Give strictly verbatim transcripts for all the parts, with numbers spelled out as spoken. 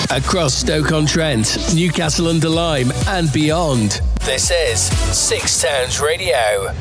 Across Stoke-on-Trent, Newcastle-under-Lyme and beyond. This is Six Towns Radio.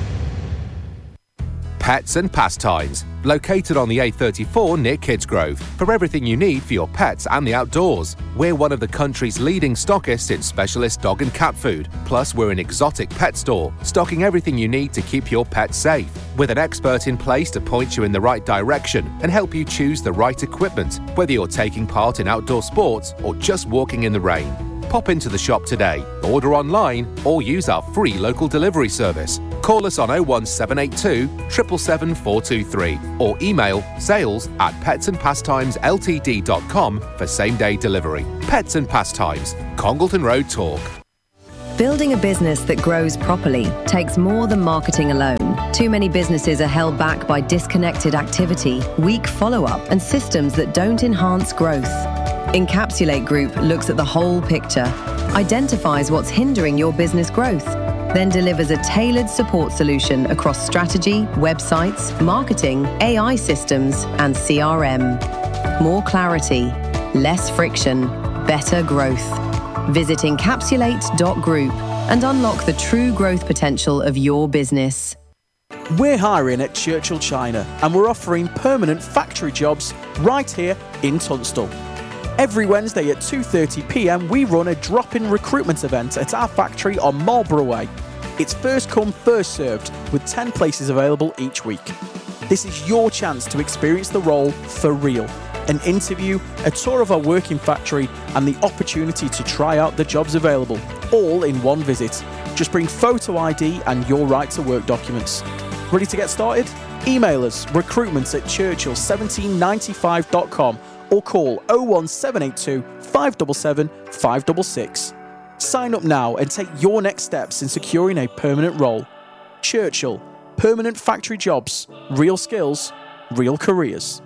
Pets and Pastimes, located on the A thirty-four near Kidsgrove, for everything you need for your pets and the outdoors. We're one of the country's leading stockists in specialist dog and cat food. Plus, we're an exotic pet store, stocking everything you need to keep your pet safe, with an expert in place to point you in the right direction and help you choose the right equipment, whether you're taking part in outdoor sports or just walking in the rain. Pop into the shop today, order online, or use our free local delivery service. Call us on oh one seven eight two, seven seven seven, four two three or email sales at pets and pastimes l t d dot com for same-day delivery. Pets and Pastimes, Congleton Road Talk. Building a business that grows properly takes more than marketing alone. Too many businesses are held back by disconnected activity, weak follow-up, and systems that don't enhance growth. Encapsulate Group looks at the whole picture, identifies what's hindering your business growth, then delivers a tailored support solution across strategy, websites, marketing, A I systems, and C R M. More clarity, less friction, better growth. Visit encapsulate dot group and unlock the true growth potential of your business. We're hiring at Churchill China and we're offering permanent factory jobs right here in Tunstall. Every Wednesday at two thirty p m we run a drop-in recruitment event at our factory on Marlborough Way. It's first come, first served, with ten places available each week. This is your chance to experience the role for real. An interview, a tour of our working factory, and the opportunity to try out the jobs available, all in one visit. Just bring photo I D and your right to work documents. Ready to get started? Email us recruitment at churchill seventeen ninety-five dot com or call oh one seven eight two, five seven seven, five six six. Sign up now and take your next steps in securing a permanent role. Churchill, permanent factory jobs, real skills, real careers.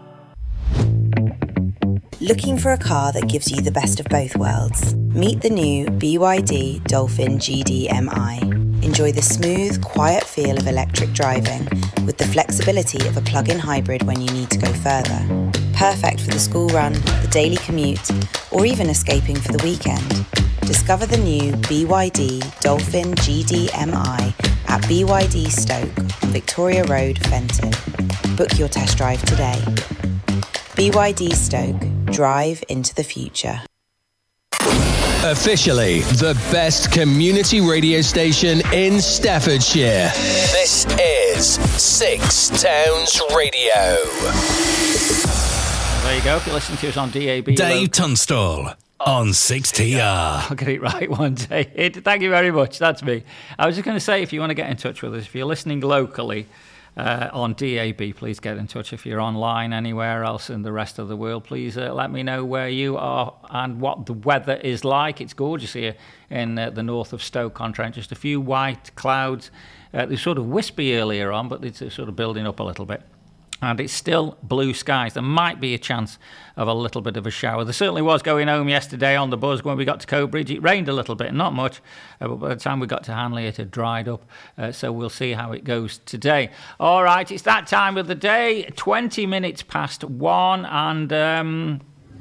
Looking for a car that gives you the best of both worlds? Meet the new B Y D Dolphin G D M I. Enjoy the smooth, quiet feel of electric driving with the flexibility of a plug-in hybrid when you need to go further. Perfect for the school run, the daily commute, or even escaping for the weekend. Discover the new B Y D Dolphin G D M I at B Y D Stoke on Victoria Road, Fenton. Book your test drive today. B Y D Stoke. Drive into the future. Officially the best community radio station in Staffordshire. This is Six Towns Radio. There you go. If you're listening to us on D A B. Dave Tunstall on six T R. I'll get it right one day. Thank you very much. That's me. I was just going to say, if you want to get in touch with us, if you're listening locally uh, on D A B, please get in touch. If you're online anywhere else in the rest of the world, please uh, let me know where you are and what the weather is like. It's gorgeous here in uh, the north of Stoke-on-Trent. Just a few white clouds. Uh, they were sort of wispy earlier on, but it's uh, sort of building up a little bit. And it's still blue skies. There might be a chance of a little bit of a shower. There certainly was going home yesterday on the bus when we got to Coatbridge. It rained a little bit, not much, uh, but by the time we got to Hanley, it had dried up. Uh, so we'll see how it goes today. All right, it's that time of the day, twenty minutes past one, and um,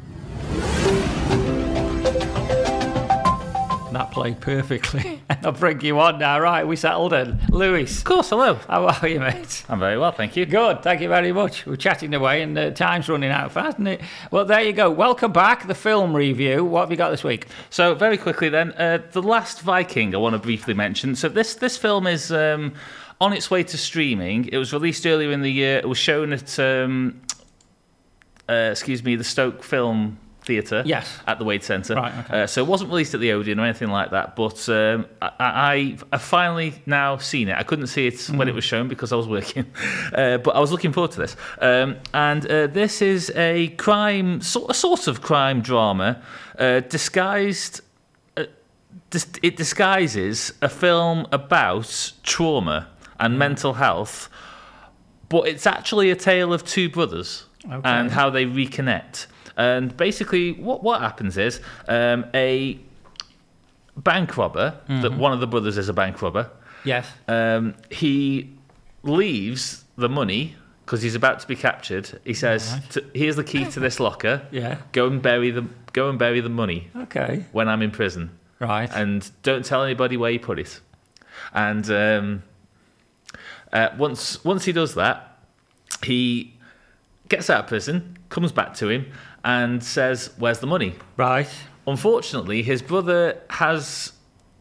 that played perfectly. I'll bring you on now. Right, we settled in. Lewis. Of course, hello. How are you, mate? I'm very well, thank you. Good, thank you very much. We're chatting away and uh, time's running out fast, isn't it? Well, there you go. Welcome back, the film review. What have you got this week? So, very quickly then, uh, The Last Viking I want to briefly mention. So this, this film is um, on its way to streaming. It was released earlier in the year. It was shown at, um, uh, excuse me, the Stoke Film Theatre, yes, at the Wade Centre. Right, okay. Uh, so it wasn't released at the Odeon or anything like that, but um, I, I, I've finally now seen it. I couldn't see it mm. when it was shown because I was working, uh, but I was looking forward to this. Um, and uh, this is a crime, so, a sort of crime drama, uh, disguised. Uh, dis- it disguises a film about trauma and mm. mental health, but it's actually a tale of two brothers okay. and how they reconnect. And basically, what, what happens is um, a bank robber, mm-hmm. that one of the brothers is a bank robber. Yes. Um, he leaves the money because he's about to be captured. He says, right. to, "Here's the key to this locker. Yeah. Go and bury the go and bury the money. Okay. When I'm in prison. Right. And don't tell anybody where you put it. And um, uh, once once he does that, he gets out of prison, comes back to him, and says, "Where's the money?" Right. Unfortunately, his brother has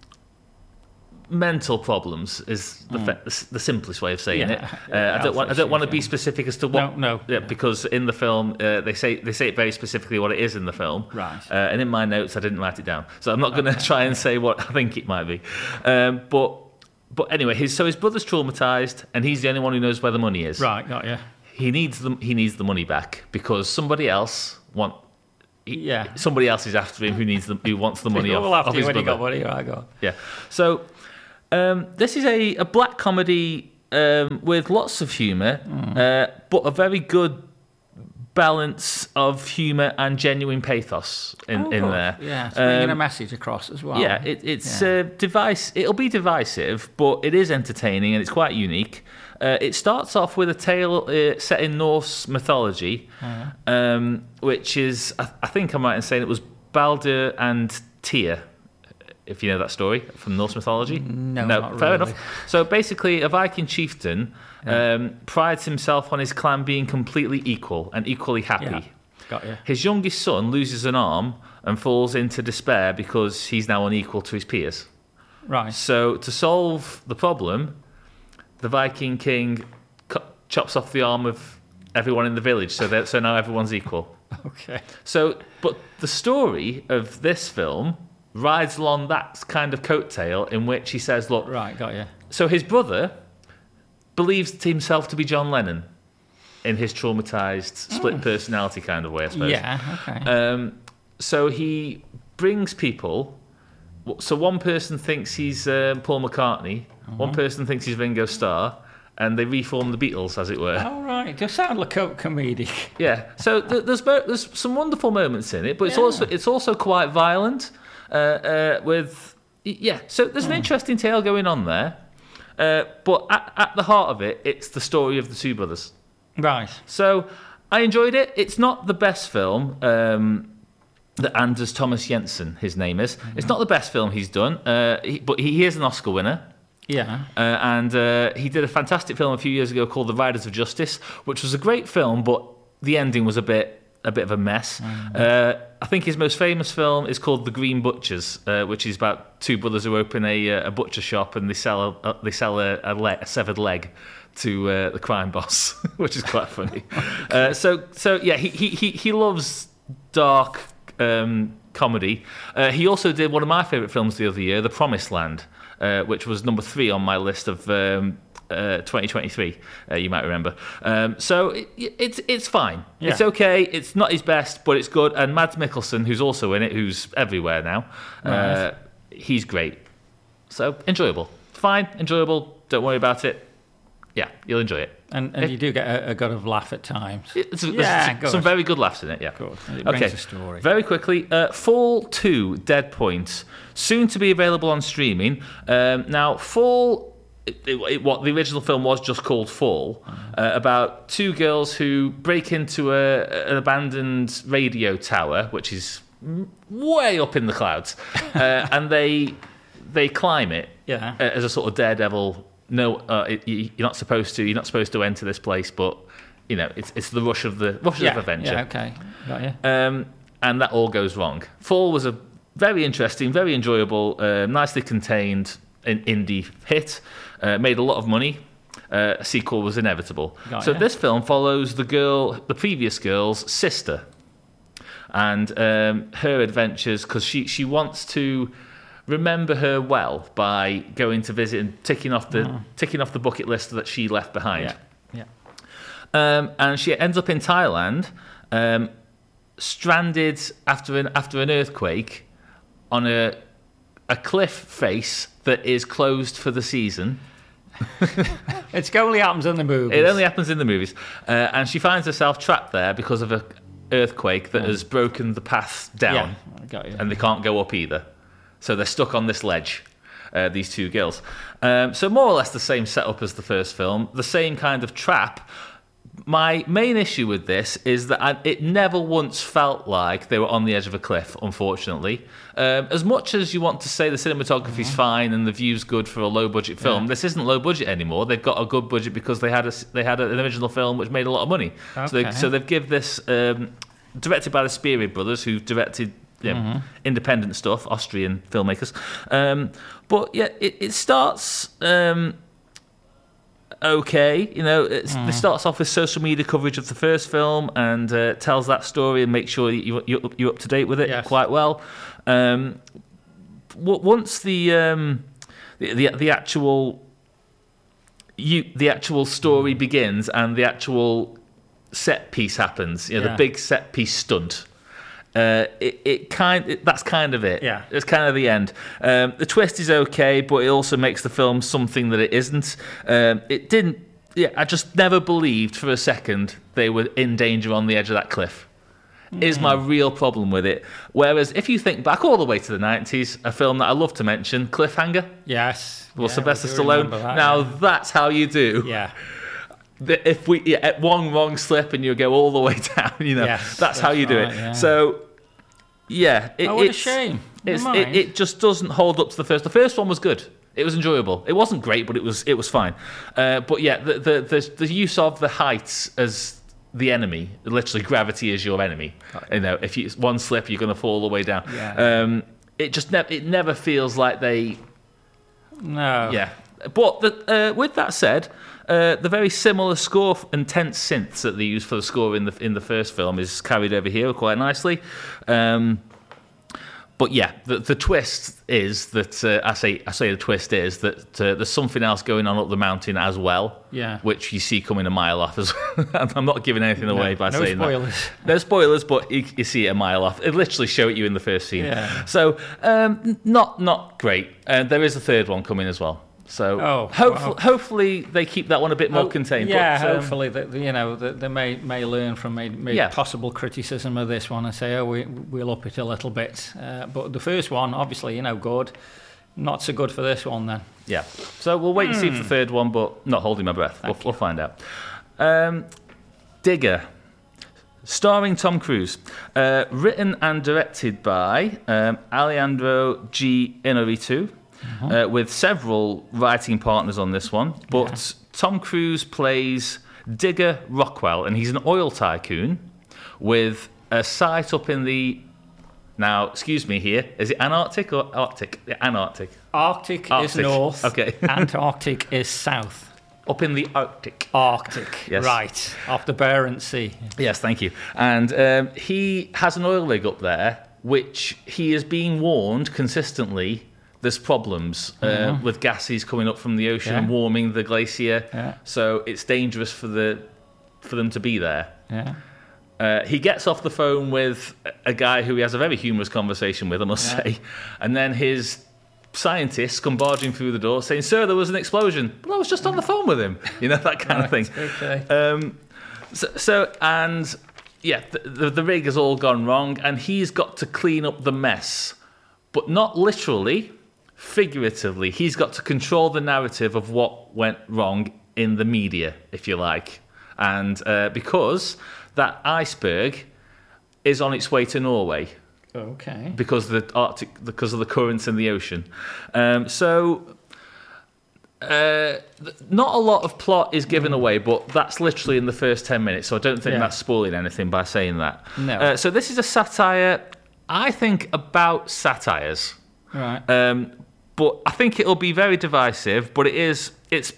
mental problems. Is the, mm. the, the simplest way of saying yeah. it. Uh, yeah, I don't want. I don't want to be specific as to what. No, no. Yeah, because in the film, uh, they say they say it very specifically what it is in the film. Right. Uh, and in my notes, I didn't write it down, so I'm not going to okay. try and say what I think it might be. Um, but but anyway, his so his brother's traumatized, and he's the only one who knows where the money is. Right. Got you. He needs the he needs the money back because somebody else want. He, yeah. Somebody else is after him who needs the who wants the money off, off his when brother. He got money, right, go. Yeah. So um, this is a, a black comedy um, with lots of humour, mm. uh, but a very good balance of humour and genuine pathos in, oh, in there. Yeah, it's bringing um, a message across as well. Yeah, it, it's yeah. Uh, device. It'll be divisive, but it is entertaining and it's quite unique. Uh, it starts off with a tale uh, set in Norse mythology, uh-huh. um, which is, I, I think I'm right in saying it was Baldur and Tyr, if you know that story from Norse mythology. No, no not fair really. enough. So basically, a Viking chieftain yeah. um, prides himself on his clan being completely equal and equally happy. Yeah. Got you. His youngest son loses an arm and falls into despair because he's now unequal to his peers. Right. So to solve the problem, the Viking king co- chops off the arm of everyone in the village, so that so now everyone's equal. Okay. So, but the story of this film rides along that kind of coattail in which he says, "Look, right, got you." So his brother believes himself to be John Lennon in his traumatized, split mm. personality kind of way, I suppose. Yeah. Okay. Um, so he brings people. So one person thinks he's uh, Paul McCartney, uh-huh. one person thinks he's Ringo Starr, and they reform the Beatles, as it were. Oh, right. Does sound like a comedic. Yeah. So th- there's there's some wonderful moments in it, but it's yeah. also it's also quite violent. Uh, uh, with yeah. So there's an mm. interesting tale going on there, uh, but at, at the heart of it, it's the story of the two brothers. Right. So I enjoyed it. It's not the best film. Um, that Anders Thomas Jensen, his name is. Mm-hmm. It's not the best film he's done, uh, he, but he is an Oscar winner. Yeah. Uh, and uh, he did a fantastic film a few years ago called The Riders of Justice, which was a great film, but the ending was a bit a bit of a mess. Mm-hmm. Uh, I think his most famous film is called The Green Butchers, uh, which is about two brothers who open a, a butcher shop and they sell a, they sell a, a, le- a severed leg to uh, the crime boss, which is quite funny. uh, so so yeah, he he he loves dark Um, comedy. Uh, he also did one of my favourite films the other year, The Promised Land, uh, which was number three on my list of um, uh, twenty twenty-three. Uh, you might remember. Um, so it, it's it's fine. Yeah. It's okay. It's not his best, but it's good. And Mads Mikkelsen, who's also in it, who's everywhere now, nice. uh, he's great. So enjoyable. Fine, enjoyable. Don't worry about it. Yeah, you'll enjoy it. And, and it, you do get a, a good of laugh at times. It's, yeah, some, some very good laughs in it, yeah. Good. It okay, brings a story. Very quickly, uh, Fall two, Dead Point, soon to be available on streaming. Um, now, Fall, it, it, it, what the original film was just called Fall, uh, about two girls who break into a, an abandoned radio tower, which is way up in the clouds, uh, and they they climb it yeah. uh, as a sort of daredevil. No, uh, it, you're not supposed to. You're not supposed to enter this place, but you know it's it's the rush of the rush yeah, of adventure. Yeah, okay, got you. Um, and that all goes wrong. Fall was a very interesting, very enjoyable, uh, nicely contained in- indie hit. Uh, made a lot of money. Uh, a sequel was inevitable. Got so you. this film follows the girl, the previous girl's sister, and um, her adventures because she she wants to remember her well by going to visit and ticking off the mm. ticking off the bucket list that she left behind. Yeah, yeah. Um, and she ends up in Thailand, um, stranded after an after an earthquake on a a cliff face that is closed for the season. It only happens in the movies. It only happens in the movies, uh, and she finds herself trapped there because of a earthquake that mm. has broken the path down, yeah, I got you. and they can't go up either. So they're stuck on this ledge, uh, these two girls. Um, so more or less the same setup as the first film, the same kind of trap, my main issue with this is that I, it never once felt like they were on the edge of a cliff, unfortunately. Um, as much as you want to say the cinematography's mm-hmm. fine and the view's good for a low-budget film, yeah. this isn't low budget anymore. They've got a good budget because they had a, they had an original film which made a lot of money. Okay. So, they, so they've given this, um, directed by the Spierig brothers, who directed you know, mm-hmm. independent stuff, Austrian filmmakers. Um, but yeah, it, it starts... Um, okay, you know, it's, mm. it starts off with social media coverage of the first film and uh, tells that story and makes sure you, you're, you're up to date with it yes. quite well. Um, once the, um, the the the actual you the actual story begins and the actual set piece happens, you know, yeah. the big set piece stunt. Uh, it, it kind it, that's kind of it. Yeah, it's kind of the end. Um, the twist is okay, but it also makes the film something that it isn't. Um, it didn't. Yeah, I just never believed for a second they were in danger on the edge of that cliff. Mm. Is my real problem with it. Whereas if you think back all the way to the nineties, a film that I love to mention, Cliffhanger. Yes. Well, yeah, Sylvester Stallone. That, now yeah. that's how you do. Yeah. If we yeah, at one wrong slip and you go all the way down, you know, yes, that's, that's how you do right, it. Yeah. So, yeah, it, oh, what it's a shame. It's, it, it just doesn't hold up to the first. The first one was good. It was enjoyable. It wasn't great, but it was it was fine. Uh, but yeah, the, the the the use of the heights as the enemy, literally gravity is your enemy. You know, if you one slip, you're going to fall all the way down. Yeah. Um, it just never it never feels like they. No. Yeah, but the, uh, with that said. Uh, the very similar score and tense synths that they used for the score in the in the first film is carried over here quite nicely. Um, but yeah, the, the twist is that uh, I say I say the twist is that uh, there's something else going on up the mountain as well. Yeah, which you see coming a mile off as well. I'm not giving anything no, away by no saying spoilers. that. No spoilers, but you, you see it a mile off. It literally show it you in the first scene. Yeah. So um, not not great. Uh, there is a third one coming as well. So oh, hopefully, well. hopefully they keep that one a bit more oh, contained. Yeah, but, um, hopefully that you know that they may may learn from may, may yeah. possible criticism of this one and say, oh, we we'll up it a little bit. Uh, but the first one, obviously, you know, good. Not so good for this one then. Yeah. So we'll wait and see for the Hmm. third one, but not holding my breath. We'll, we'll find out. Um, Digger. Starring Tom Cruise, uh, written and directed by um, Alejandro G. Inarritu. Mm-hmm. Uh, with several writing partners on this one. But yeah. Tom Cruise plays Digger Rockwell, and he's an oil tycoon with a site up in the... Now, excuse me here. Is it Antarctic or Arctic? Yeah, Antarctic. Arctic, Arctic. is north. Okay. Antarctic is south. Up in the Arctic. Arctic, yes. Right. Off the Barents Sea. Yes, thank you. And um, he has an oil rig up there, which he is being warned consistently... There's problems uh, mm-hmm. with gases coming up from the ocean yeah. and warming the glacier, yeah. so it's dangerous for the for them to be there. Yeah. Uh, he gets off the phone with a guy who he has a very humorous conversation with, I must yeah. say, and then his scientists come barging through the door saying, "Sir, there was an explosion." But I was just on the phone with him, you know, that kind right. of thing. Okay. Um, so, so and yeah, the, the, the rig has all gone wrong, and he's got to clean up the mess, but not literally. Figuratively, he's got to control the narrative of what went wrong in the media, if you like. And uh, because that iceberg is on its way to Norway. Okay. Because of the Arctic, because of the currents in the ocean. Um, so, uh, not a lot of plot is given mm. away, but that's literally in the first ten minutes. So I don't think yeah. that's spoiling anything by saying that. No. Uh, so this is a satire, I think, about satires. Right. Um, But I think it'll be very divisive, but it is, it's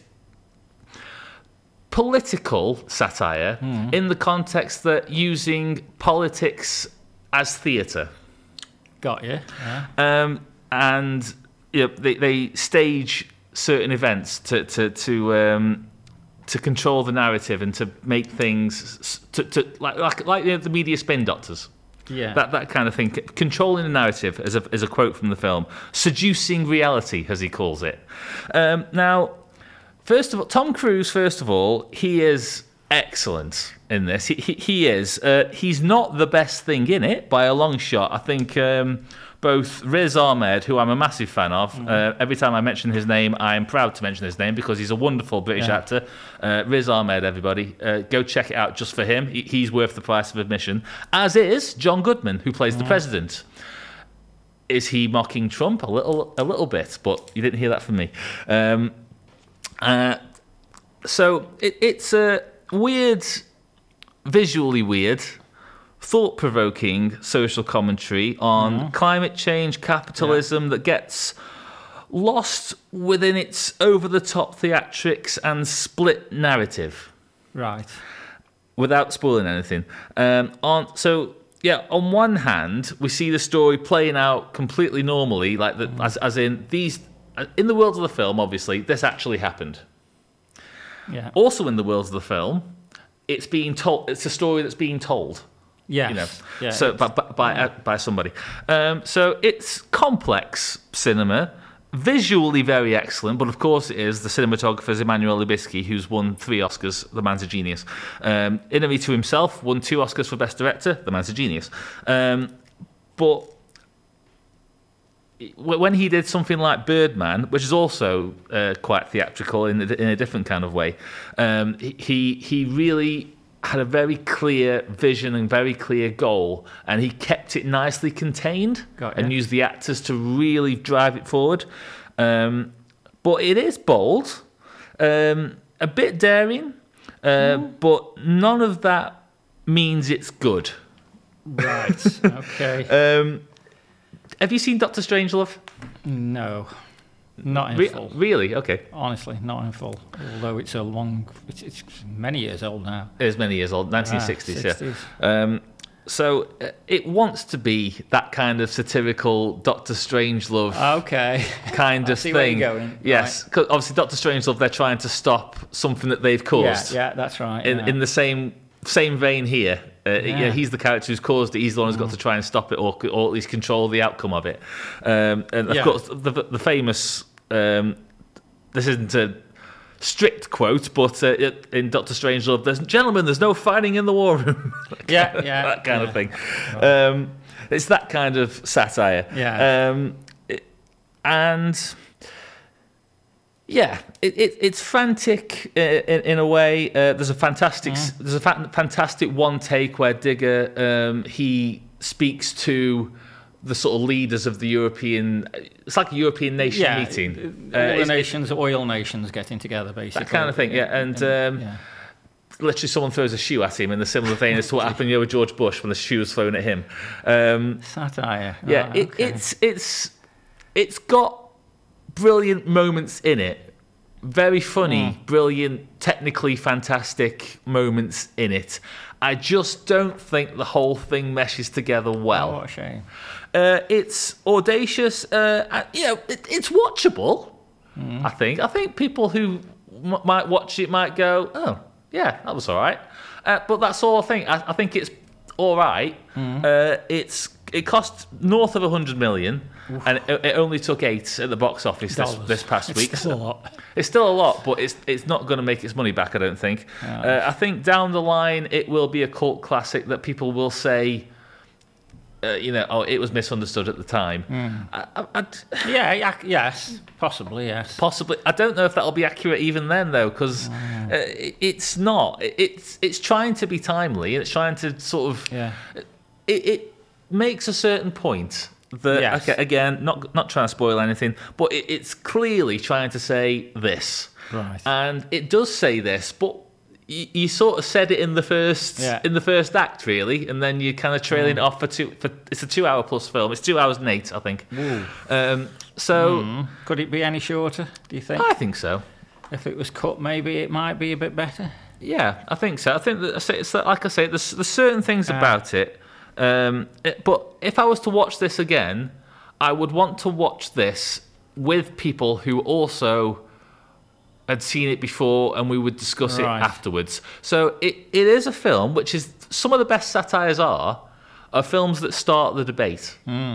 political satire mm. in the context that using politics as theatre. Got you. Yeah. Um, and you know, they, they stage certain events to to to um, to control the narrative and to make things to, to like like like you know, the media spin doctors. Yeah, that that kind of thing, controlling the narrative, as a as a quote from the film, seducing reality, as he calls it. Um, now, first of all, Tom Cruise. First of all, he is excellent in this. He, he, he is. Uh, he's not the best thing in it by a long shot. I think um, both Riz Ahmed, who I'm a massive fan of, mm-hmm. uh, every time I mention his name, I'm proud to mention his name because he's a wonderful British yeah. actor. Uh, Riz Ahmed, everybody, uh, go check it out just for him. He, he's worth the price of admission. As is John Goodman, who plays mm-hmm. the president. Is he mocking Trump? A little, a little bit, but you didn't hear that from me. Um, uh, so it, it's a weird, visually weird, thought-provoking social commentary on mm-hmm. climate change, capitalism yeah. that gets lost within its over-the-top theatrics and split narrative. Right. Without spoiling anything. Um, on so. Yeah, on one hand, we see the story playing out completely normally, like the, as, as in these, in the world of the film, obviously, this actually happened. Yeah. Also, in the world of the film, it's being told. It's a story that's being told. Yes. You know. Yeah. So by by, yeah. uh, by somebody. Um, so it's complex cinema. Visually very excellent, but of course it is. The cinematographer is Emmanuel Lubisky, who's won three Oscars. The man's a genius. Um, Inarritu himself won two Oscars for Best Director. The man's a genius. Um, but when he did something like Birdman, which is also uh, quite theatrical in a, in a different kind of way, um, he he really had a very clear vision and very clear goal, and he kept it nicely contained and used the actors to really drive it forward. Um, but it is bold, um, a bit daring, uh, mm. but none of that means it's good. Right, okay. um, have you seen Doctor Strangelove? No. Not in Re- full. Really? Okay. Honestly, not in full. Although it's a long, it's, it's many years old now. It is many years old, nineteen sixties, ah, sixties. Yeah. Um, so uh, it wants to be that kind of satirical Doctor Strangelove okay. kind of see thing. Where you're going. Yes, because right. obviously Doctor Strangelove, they're trying to stop something that they've caused. Yeah, yeah, that's right. In, yeah. in the same same vein here. Uh, yeah. yeah, he's the character who's caused it. He's the one who's got to try and stop it, or, or at least control the outcome of it. Um, and of yeah. course, the, the famous... Um, this isn't a strict quote, but uh, in Doctor Strangelove, there's gentlemen, there's no fighting in the war room. yeah, yeah, that kind yeah. of thing. Um, it's that kind of satire. Yeah, um, it, and yeah, it, it, it's frantic uh, in, in a way. Uh, there's a fantastic, mm. there's a fa- fantastic one take where Digger um, he speaks to the sort of leaders of the European, it's like a European nation yeah, meeting. All uh, the nations, oil nations getting together, basically. That kind of thing, yeah. And um, yeah. literally someone throws a shoe at him in the similar vein as to what happened you know, with George Bush when the shoe was thrown at him. Um, Satire. Yeah, oh, it, okay. it's it's it's got brilliant moments in it. Very funny, mm. brilliant, technically fantastic moments in it. I just don't think the whole thing meshes together well. Oh, what a shame. Uh, it's audacious. Uh, you know, it, it's watchable. Mm. I think. I think people who m- might watch it might go, "Oh, yeah, that was all right." Uh, but that's all I think. I, I think it's all right. Mm. Uh, it's it cost north of a hundred million, Oof. and it, it only took eight at the box office this, this past it's week. It's still a lot. It's still a lot, but it's it's not going to make its money back. I don't think. Oh. Uh, I think down the line it will be a cult classic that people will say. Uh, you know, oh, it was misunderstood at the time. Mm. I, I, I'd, yeah, yeah, yes, possibly, yes, possibly. I don't know if that'll be accurate even then, though, because oh. uh, it, it's not. It, it's it's trying to be timely, and it's trying to sort of. Yeah. It, it makes a certain point that yes. okay, again, not not trying to spoil anything, but it, it's clearly trying to say this, right? And it does say this, but. You, you sort of said it in the first yeah. in the first act, really, and then you're kind of trailing mm. it off for two. For it's a two-hour plus film. It's two hours and eight, I think. Um, so, mm. could it be any shorter? Do you think? I think so. If it was cut, maybe it might be a bit better. Yeah, I think so. I think that it's like I say, there's, there's certain things uh, about it, um, it. But if I was to watch this again, I would want to watch this with people who also. Had seen it before, and we would discuss right. it afterwards. So it, it is a film, which is some of the best satires are, are films that start the debate. Mm.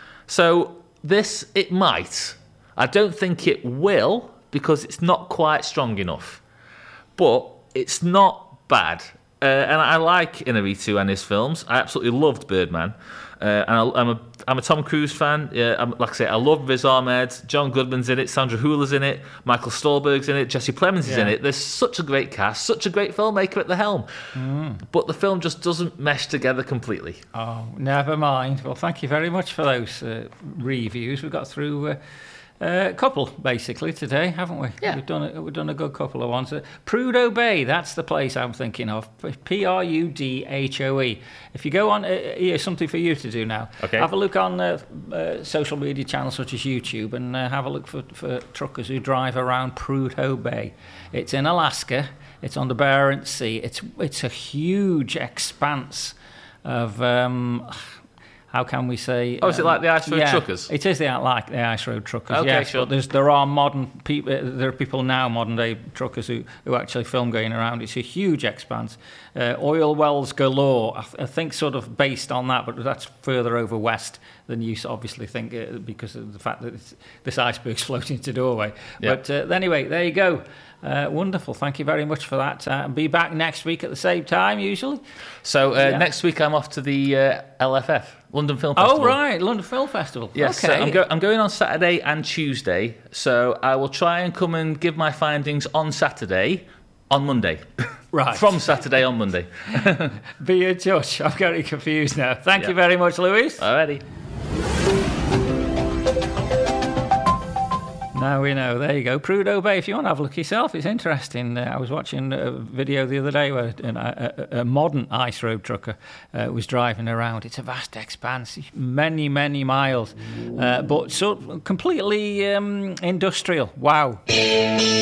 So this, it might. I don't think it will, because it's not quite strong enough. But it's not bad. Uh, and I like Inarritu and his films. I absolutely loved Birdman. Uh, and I, I'm a I'm a Tom Cruise fan. Yeah, I'm, like I say, I love Riz Ahmed. John Goodman's in it. Sandra Hüller's in it. Michael Stolberg's in it. Jesse Plemons is Yeah. in it. There's such a great cast, such a great filmmaker at the helm. Mm. But the film just doesn't mesh together completely. Oh, never mind. Well, thank you very much for those uh, reviews. We got through uh, a couple, basically, today, haven't we? Yeah. We've done a, we've done a good couple of ones. Uh, Prudhoe Bay, that's the place I'm thinking of. P R U D H O E. If you go on, uh, here's something for you to do now. Okay. Have a look on uh, uh, social media channels such as YouTube and uh, have a look for, for truckers who drive around Prudhoe Bay. It's in Alaska. It's on the Barents Sea. It's, it's a huge expanse of... Um, How can we say? Oh, is it like the Ice Road yeah, Truckers? It is the, like the Ice Road Truckers. Okay, yes, sure. But there's, there are modern people. There are people now, modern day truckers who, who actually film going around. It's a huge expanse. Uh, oil wells galore. I, th- I think sort of based on that, but that's further over west than you obviously think uh, because of the fact that it's, this iceberg's floating to Norway. Yeah. But uh, anyway, there you go. Uh, wonderful. Thank you very much for that. Uh, be back next week at the same time, usually. So uh, Yeah. next week I'm off to the uh, L F F, London Film Festival. Oh, right. London Film Festival. Yes, so Okay. I'm, go- I'm going on Saturday and Tuesday, so I will try and come and give my findings on Saturday, on Monday. Right. From Saturday on Monday. Be in touch. I'm getting confused now. Thank Yeah. you very much, Louis. Alrighty. Now we know. There you go. Prudhoe Bay, if you want to have a look yourself, it's interesting. Uh, I was watching a video the other day where an, a, a modern ice road trucker uh, was driving around. It's a vast expanse, many, many miles, uh, but so completely um, industrial. Wow.